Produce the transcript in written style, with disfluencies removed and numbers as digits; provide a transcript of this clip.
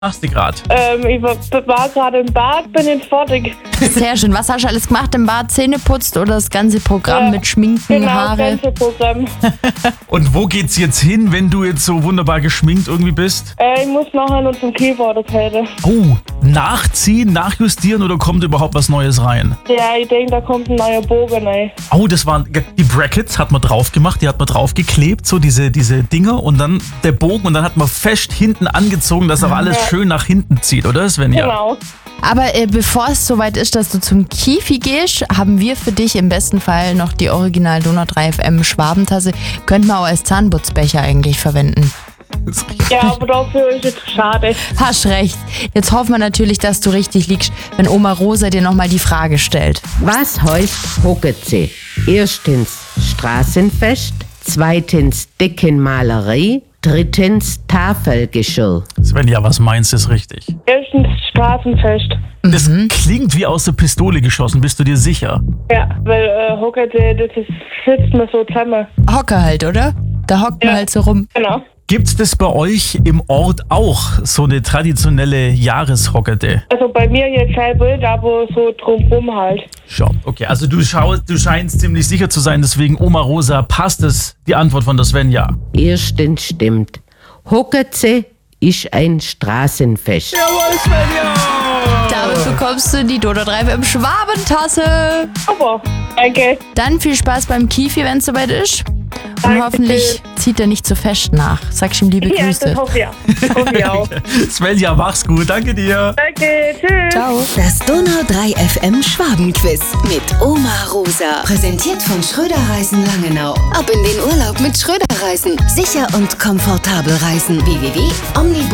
Machst du gerade? Ich war gerade im Bad, bin jetzt fertig. Sehr schön. Was hast du alles gemacht im Bad? Zähne putzt oder das ganze Programm mit Schminken, Genau, Haare? das ganze Programm. Und wo geht's jetzt hin, wenn du jetzt so wunderbar geschminkt irgendwie bist? Ich muss nachher noch zum Keyboard heute. Oh, nachziehen, nachjustieren oder kommt überhaupt was Neues rein? Ja, ich denke, da kommt ein neuer Bogen rein. Oh, das waren die Brackets, hat man drauf gemacht, die hat man draufgeklebt, so diese Dinger und dann der Bogen und dann hat man fest hinten angezogen, dass auch alles schön nach hinten zieht, oder Svenja? Genau. Aber bevor es soweit ist, dass du zum Kifi gehst, haben wir für dich im besten Fall noch die Original Donau 3 FM Schwabentasse. Könnten wir auch als Zahnputzbecher eigentlich verwenden. Ja, aber dafür ist es schade. Hast recht. Jetzt hoffen wir natürlich, dass du richtig liegst, wenn Oma Rosa dir nochmal die Frage stellt. Was heißt Hockeze? Erstens Straßenfest, zweitens Deckenmalerei, drittens Tafelgeschirr. Svenja, was meinst du ist richtig? Erstens Straßenfest. Das klingt wie aus der Pistole geschossen, bist du dir sicher? Ja, weil Hockerte, sitzt man so zusammen. Hocker halt, oder? Da hockt man halt so rum. Genau. Gibt's das bei euch im Ort auch, so eine traditionelle Jahreshockerte? Also bei mir jetzt kein Bild, aber so drumherum halt. Schon. Okay, also du scheinst ziemlich sicher zu sein, deswegen Oma Rosa, passt es, die Antwort von der Svenja? Erstens stimmt. Hockeze ist ein Straßenfest. Jawohl, Svenja! Damit bekommst du die Donau 3 FM Schwabentasse. Aber, danke. Dann viel Spaß beim Kifi, wenn es soweit ist. Und Dankeschön. hoffentlich zieht er nicht zu fest nach. Sagst ihm liebe Ja, Grüße. das hoffe ich auch. Hoffe ich auch. Svenja, mach's gut, danke dir. Danke, tschüss. Ciao. Das Donau 3 FM Schwabenquiz mit Oma Rosa. Präsentiert von Schröder Reisen Langenau. Ab in den Urlaub mit Schröder Reisen. Sicher und komfortabel reisen. www.omnibus